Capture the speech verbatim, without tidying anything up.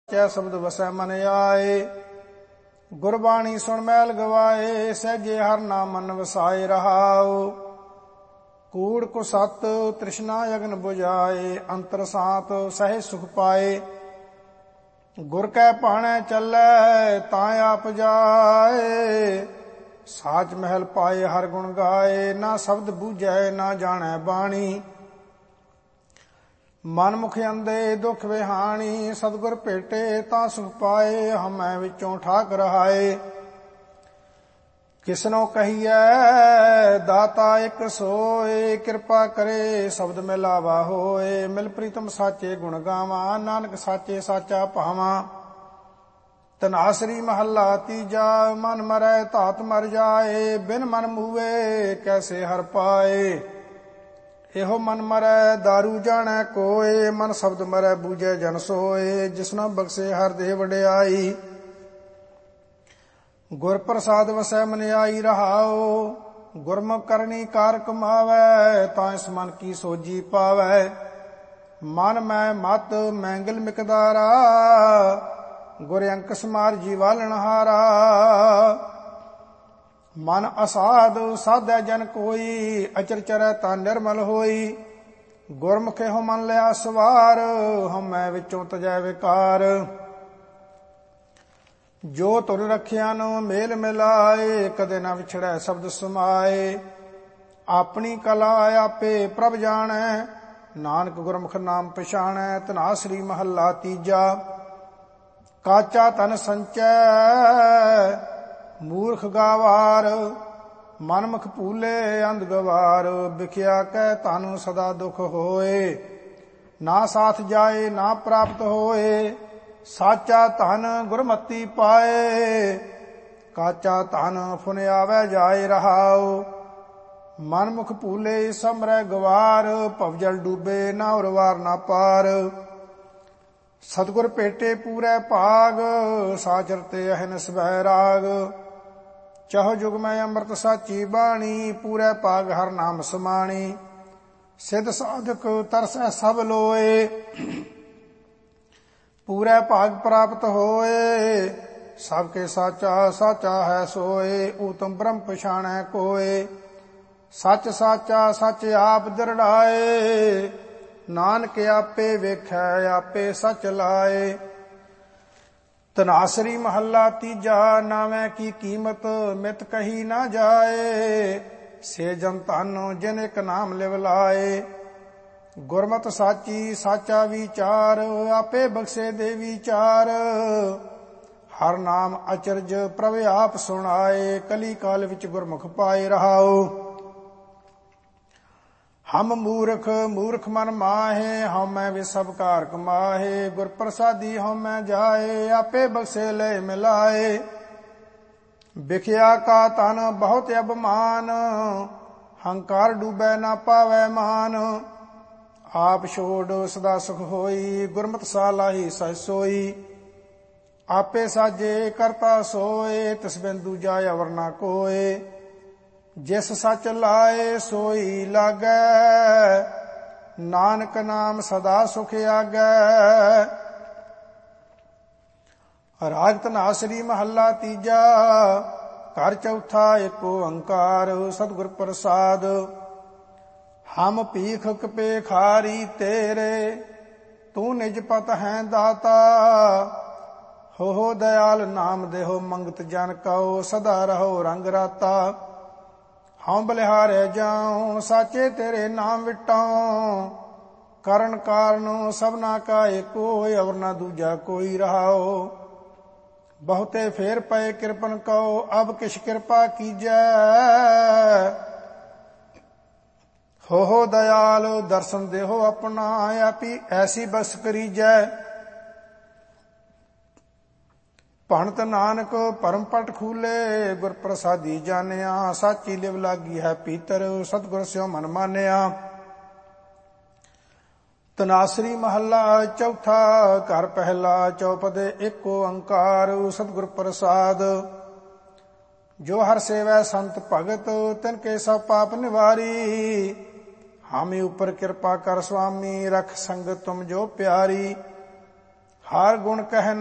ਚੈ ਸ਼ਬਦ ਵਸੈ ਮਨ ਆਏ। ਗੁਰਬਾਣੀ ਸੁਣ ਮੈਲ ਗਵਾਏ, ਸਹਿਜੇ ਹਰ ਨਾਮ ਮਨ ਵਸਾਏ ਰਹਾਉ। ਕੂੜ ਕੋ ਸਤ ਤ੍ਰਿਸ਼ਨਾ ਅਗਨ ਬੁਝਾਏ, ਅੰਤਰ ਸਾਤ ਸਹਿ ਸੁਖ ਪਾਏ। ਗੁਰ ਕੈ ਭਾਣੈ ਚੱਲੈ ਤਾਂ ਆਪ ਜਾਏ, ਸਾਚ ਮਹਿਲ ਪਾਏ ਹਰ ਗੁਣ ਗਾਏ। ਨਾ ਸ਼ਬਦ ਬੂਝੈ ਨਾ ਜਾਣੈ ਬਾਣੀ, ਮਨ ਮੁਖ ਅੰਦੇ ਦੁਖ ਵਿਹਾਣੀ। ਸਤਿਗੁਰ ਭੇਟੇ ਤਾਂ ਸੁਖ ਪਾਏ, ਹਮੈ ਵਿੱਚੋਂ ਠਾਕ ਰਹਾਏ। ਕਿਸਨੋ ਕਹੀਐ ਦਾਤਾ ਇੱਕ ਸੋਏ, ਕਿਰਪਾ ਕਰੇ ਸ਼ਬਦ ਮਿਲਾਵਾ ਹੋਏ। ਮਿਲ ਪ੍ਰੀਤਮ ਸਾਚੇ ਗੁਣ ਗਾਵਾਂ, ਨਾਨਕ ਸਾਚੇ ਸਾਚਾ ਭਾਵਾਂ। ਧਨਾਸਰੀ ਮਹੱਲਾ ਤੀਜਾ, ਮਨ ਮਰੈ ਧਾਤ ਮਰ ਜਾਏ। ਬਿਨ ਮਨ ਮੂਵੇ ਕੈਸੇ ਹਰ ਪਾਏ। ਇਹੋ ਮਨ ਮਰੈ ਦਾਰੂ ਜਾਣੈ ਕੋਏ, ਮਨ ਸ਼ਬਦ ਮਰੈ ਬੂਝੈ ਜਨ ਸੋਏ। ਜਿਸਨਾ ਬਖਸ਼ੇ ਹਰ ਦੇ ਵਡਿਆਈ, ਗੁਰ ਪ੍ਰਸਾਦ ਵਸੈ ਮਨ ਆਈ ਰਹਾਉ। ਗੁਰਮੁਖ ਕਰਨੀ ਕਾਰ ਕਮਾਵੈ, ਤਾਂ ਇਸ ਮਨ ਕੀ ਸੋਜੀ ਪਾਵੈ। ਮਨ ਮੈਂ ਮਤ ਮੈਂਗਲ ਮਿਕਦਾਰਾ, ਗੁਰ ਅੰਕ ਸਮਾਰ ਜੀਵਾਲਣ ਹਾਰਾ। ਮਨ ਅਸਾਧ ਸਾਧੈ ਜਨ ਕੋਈ, ਅਚਰ ਚਰੈ ਤਾਂ ਨਿਰਮਲ ਹੋਈ। ਗੁਰਮੁਖੇ ਹੋ ਮਨ ਲਿਆ ਸਵਾਰ, ਹਮੈ ਵਿੱਚੋਂ ਤਜੈ ਵਿਕਾਰ। ਜੋ ਤੁਰ ਰਖਿਆ ਨੂੰ ਮੇਲ ਮਿਲਾਏ, ਕਦੇ ਨਾ ਵਿਛੜੈ ਸ਼ਬਦ ਸਮਾਏ। ਆਪਣੀ ਕਲਾ ਆਪੇ ਪ੍ਰਭ ਜਾਣੈ, ਨਾਨਕ ਗੁਰਮੁਖ ਨਾਮ ਪਛਾਣੈ। ਧਨਾਸਰੀ ਮਹੱਲਾ ਤੀਜਾ, ਕਾਚਾ ਤਨ ਸੰਚੈ ਮੂਰਖ ਗਾਵਾਰ। ਮਨਮੁਖ ਭੂਲੇ ਅੰਧ ਗਵਾਰ, ਵਿਖਿਆ ਕੈ ਧਨ ਸਦਾ ਦੁਖ ਹੋਏ। ਨਾ ਸਾਥ ਜਾਏ ਨਾ ਪ੍ਰਾਪਤ ਹੋਏ, ਸਾਚਾ ਧਨ ਗੁਰਮਤੀ ਪਾਏ। ਕਾਚਾ ਧਨ ਫੁਨ ਆਵੈ ਜਾਏ ਰਹਾਉ। ਮਨਮੁਖ ਭੂਲੇ ਸਮਰੈ ਗਵਾਰ, ਭਵਜਲ ਡੂਬੇ ਨਾ ਉਰਵਾਰ ਨਾ ਪਾਰ। ਸਤਿਗੁਰ ਭੇਟੇ ਪੂਰੈ ਭਾਗ, ਸਾਚਰ ਤੇ ਅਹਨਿਸ ਭੈ ਰਾਗ। ਚਾਹੋ ਜੁਗ ਮੈਂ ਅੰਮ੍ਰਿਤ ਸਾਚੀ ਬਾਣੀ, ਪੂਰੈ ਭਾਗ ਹਰ ਨਾਮ ਸਮਾਣੀ। ਸਿੱਧ ਸਾਧਕ ਤਰਸੈ ਸਭ ਲੋਏ, ਪੂਰੈ ਭਾਗ ਪ੍ਰਾਪਤ ਹੋਏ। ਸਭ ਕੇ ਸਾਚਾ ਸਾਚਾ ਹੈ ਸੋਏ, ਊਤਮ ਬ੍ਰਹਮ ਪਛਾਣੈ ਕੋਏ। ਸੱਚ ਸਾਚਾ ਸੱਚ ਆਪ ਦਰੜਾਏ, ਨਾਨਕ ਆਪੇ ਵੇਖੈ ਆਪੇ ਸੱਚ ਲਾਏ। ਧਨਾਸਰੀ ਮਹੱਲਾ ਤੀਜਾ, ਨਾਵੇਂ ਕੀ ਕੀਮਤ ਮਿਤ ਕਹੀ ਨਾ ਜਾਏ। ਸੇ ਜਨ ਧਨ ਜਿਨ ਇੱਕ ਨਾਮ ਲਿਵ ਲਾਏ। ਗੁਰਮਤਿ ਸਾਚੀ ਸਾਚਾ ਵਿਚਾਰ, ਆਪੇ ਬਖਸ਼ੇ ਦੇ ਵਿਚਾਰ। ਹਰ ਨਾਮ ਅਚਰਜ ਪ੍ਰਭ ਆਪ ਸੁਣਾਏ, ਕਲੀ ਕਾਲ ਵਿੱਚ ਗੁਰਮੁਖ ਪਾਏ ਰਹਾਉ। ਹਮ ਮੂਰਖ ਮੂਰਖ ਮਨ ਮਾਹੇ, ਹਉਮੈ ਵੇ ਸਭ ਕਾਰ ਕਮਾਹੇ। ਗੁਰ ਪ੍ਰਸਾਦੀ ਹਉਮੈ ਜਾਏ, ਆਪੇ ਬਖਸ਼ੇ ਲੈ ਮਿਲਾਏ। ਵਿਖਿਆ ਕਾ ਤਨ ਬਹੁਤ ਅਭਮਾਨ, ਹੰਕਾਰ ਡੂਬੈ ਨਾ ਪਾਵੈ ਮਾਨ। ਆਪ ਛੋੜ ਸਦਾ ਸੁਖ ਹੋਈ, ਗੁਰਮਤਿ ਸਾਲਾਹੀ ਸਹਿ ਸੋਈ। ਆਪੇ ਸਾਜੇ ਕਰਤਾ ਸੋਏ, ਤਿਸ ਬਿਨ ਦੂਜਾ ਅਵਰ ਨਾ ਕੋਏ। ਜਿਸ ਸੱਚ ਲਾਏ ਸੋਈ ਲਾਗੈ, ਨਾਨਕ ਨਾਮ ਸਦਾ ਸੁਖ ਆਗੈ। ਰਾਗ ਧਨਾਸਰੀ ਮਹੱਲਾ ਤੀਜਾ, ਘਰ ਚੌਥਾ ਏਕ ਓੰਕਾਰ। ਸਤਿਗੁਰ ਪ੍ਰਸਾਦ ਹਮ ਭੀਖ ਕਪੇ ਖਾਰੀ ਤੇਰੇ, ਤੂੰ ਨਿਜ ਪਤ ਹੈ ਦਾਤਾ। ਹੋ ਹੋ ਦਇਆਲ ਨਾਮ ਦੇਹੋ ਮੰਗਤ ਜਨ ਕਉ, ਸਦਾ ਰਹੋ ਰੰਗ ਰਾਤਾ। ਹਉ ਬਲਿਹਾਰੈ ਜਾਉ ਸਾਚੇ ਤੇਰੇ ਨਾਮ ਵਿਟਾਉ। ਕਰਨ ਕਾਰਨ ਸਭਨਾ ਕਾ ਏਕੋ, ਅਵਰ ਨਾ ਦੂਜਾ ਕੋਈ ਰਹਾਉ। ਬਹੁਤੇ ਫੇਰ ਪਏ ਕਿਰਪਨ ਕਉ, ਅਬ ਕਿਛ ਕਿਰਪਾ ਕੀਜੈ। ਹੋ ਹੋ ਦਇਆਲ ਦਰਸ਼ਨ ਦੇਹੋ ਆਪਣਾ, ਆਪੀ ਐਸੀ ਬਸ ਕਰੀਜੈ। ਭਣਤ ਨਾਨਕ ਭਰਮ ਪਟ ਖੂਲੇ, ਗੁਰ ਪ੍ਰਸਾਦੀ ਜਾਣਿਆ। ਸਾਚੀ ਲਿਵ ਲਾਗੀ ਹੈ ਪੀਤਰ, ਸਤਿਗੁਰ ਸਿਉ ਮਨ ਮਾਨਿਆ। ਧਨਾਸਰੀ ਮਹੱਲਾ ਚੌਥਾ, ਘਰ ਪਹਿਲਾ ਚੌਪਦੇ ਏਕ ਓੰਕਾਰ। ਸਤਿਗੁਰ ਪ੍ਰਸਾਦ ਜੋ ਹਰ ਸੇਵੈ ਸੰਤ ਭਗਤ, ਤਿਨ ਕੇ ਸਭ ਪਾਪ ਨਿਵਾਰੀ। ਹਾਮੀ ਉਪਰ ਕਿਰਪਾ ਕਰ ਸੁਆਮੀ, ਰਖ ਸੰਗਤ ਤੁਮ ਜੋ ਪਿਆਰੀ। ਹਰ ਗੁਣ ਕਹਿ